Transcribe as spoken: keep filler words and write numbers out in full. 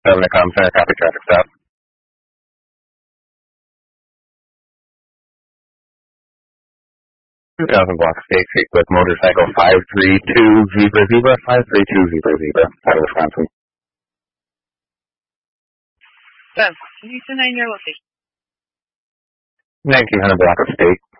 seven to com center, copy traffic stop. two thousand block of State Street with motorcycle five three two Zebra Zebra, five three two Zebra Zebra, out of Wisconsin. Well, you can name your location. nineteen hundred block of State.